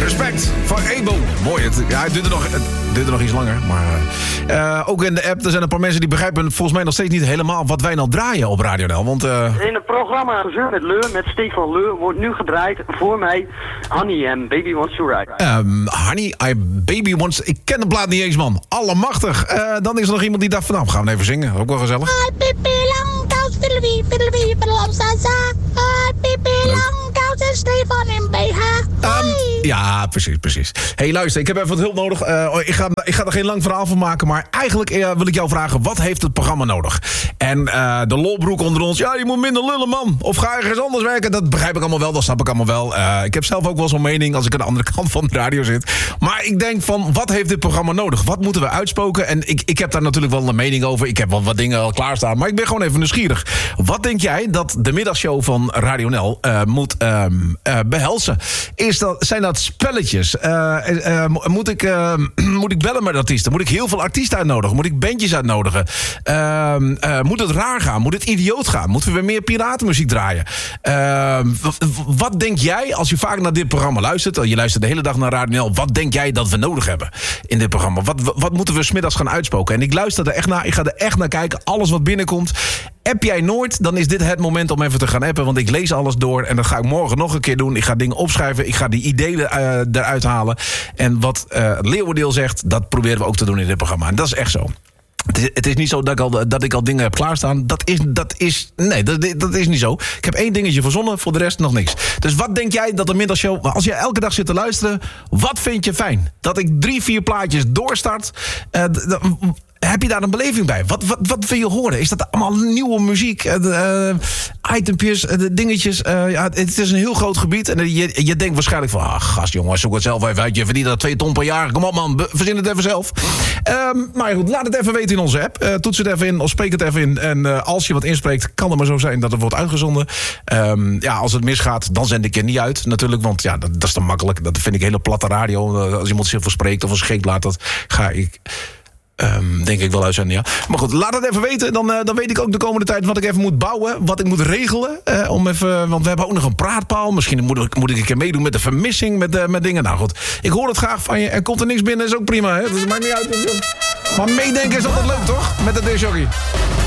Respect voor Abel. Mooi, het duurt er nog iets langer. Maar ook in de app, er zijn een paar mensen die begrijpen volgens mij nog steeds niet helemaal wat wij nou draaien op Radio NL. Want, in het programma Gezeur met Leur, met Stefan Leur, wordt nu gedraaid voor mij Honey en Baby Wants to Ride. Honey, Baby Wants... Ik ken de plaat niet eens, man. Allemachtig. Dan is er nog iemand die dacht van, nou, gaan we even zingen. Ook wel gezellig. Hi, Pippi Langkous, fiddlewee, fiddlewee, fiddlelamsaza. Hi, Pippi Langkous en Stefan in BH. Ja, precies. Hey, luister, ik heb even wat hulp nodig. Ik ga er geen lang verhaal van maken, maar eigenlijk wil ik jou vragen, wat heeft het programma nodig? En de lolbroek onder ons, ja, je moet minder lullen, man. Of ga ergens anders werken, dat begrijp ik allemaal wel, dat snap ik allemaal wel. Ik heb zelf ook wel zo'n mening als ik aan de andere kant van de radio zit. Maar ik denk van, wat heeft dit programma nodig? Wat moeten we uitspoken? En ik heb daar natuurlijk wel een mening over. Ik heb wel wat dingen al klaarstaan, maar ik ben gewoon even nieuwsgierig. Wat denk jij dat de middagshow van Radio NL moet behelzen? Zijn dat spelletjes? Moet ik bellen met artiesten? Moet ik heel veel artiesten uitnodigen? Moet ik bandjes uitnodigen? Moet het raar gaan? Moet het idioot gaan? Moeten we weer meer piratenmuziek draaien? Wat denk jij, als je vaak naar dit programma luistert... je luistert de hele dag naar Radio NL... wat denk jij dat we nodig hebben in dit programma? Wat moeten we 's middags gaan uitspoken? En ik luister er echt naar. Ik ga er echt naar kijken. Alles wat binnenkomt. App jij nooit, dan is dit het moment om even te gaan appen. Want ik lees alles door en dat ga ik morgen nog een keer doen. Ik ga dingen opschrijven, ik ga die ideeën eruit halen. En wat Leeuwendeel zegt, dat proberen we ook te doen in dit programma. En dat is echt zo. Het is niet zo dat ik al dingen heb klaarstaan. Dat is niet zo. Ik heb 1 dingetje verzonnen, voor de rest nog niks. Dus wat denk jij dat de middagshow... Als je elke dag zit te luisteren, wat vind je fijn? Dat ik 3-4 plaatjes doorstart... Heb je daar een beleving bij? Wat wil je horen? Is dat allemaal nieuwe muziek? Itempjes, dingetjes. Het is een heel groot gebied. En je denkt waarschijnlijk van... gast jongen, zoek het zelf even uit. Je verdient dat 2 ton per jaar. Kom op man, verzin het even zelf. Maar goed, laat het even weten in onze app. Toets het even in of spreek het even in. En als je wat inspreekt, kan het maar zo zijn dat het wordt uitgezonden. Als het misgaat, dan zend ik je niet uit natuurlijk. Want ja, dat is te makkelijk. Dat vind ik hele platte radio. Als iemand zich verspreekt of een scheet laat, dat ga ik... denk ik wel uitzenden, ja. Maar goed, laat het even weten. Dan weet ik ook de komende tijd wat ik even moet bouwen. Wat ik moet regelen. Want we hebben ook nog een praatpaal. Misschien moet ik een keer meedoen met de vermissing. Met dingen. Nou goed, ik hoor het graag van je. En komt er niks binnen, is ook prima. Hè? Dus het maakt niet uit. Maar meedenken is altijd leuk, toch? Met de disjockey.